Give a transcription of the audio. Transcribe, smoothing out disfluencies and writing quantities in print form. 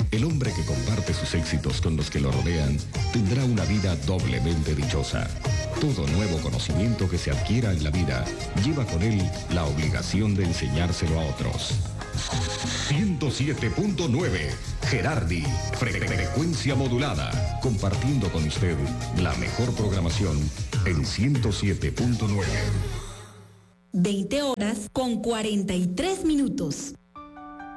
El hombre que comparte sus éxitos con los que lo rodean tendrá una vida doblemente dichosa. Todo nuevo conocimiento que se adquiera en la vida lleva con él la obligación de enseñárselo a otros. 107.9 Gerardi, frecuencia modulada, compartiendo con usted la mejor programación en 107.9. 20 horas con 43 minutos.